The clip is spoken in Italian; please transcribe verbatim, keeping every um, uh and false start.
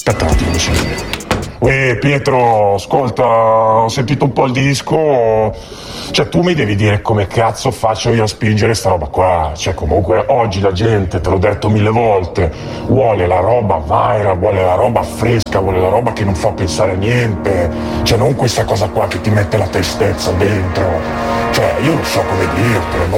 Aspetta un attimo, mi sento. Uè Pietro, ascolta, ho sentito un po' il disco, cioè tu mi devi dire come cazzo faccio io a spingere sta roba qua, cioè comunque oggi la gente, te l'ho detto mille volte, vuole la roba viral, vuole la roba fresca, vuole la roba che non fa pensare a niente, cioè non questa cosa qua che ti mette la tristezza dentro, cioè io non so come dirtelo,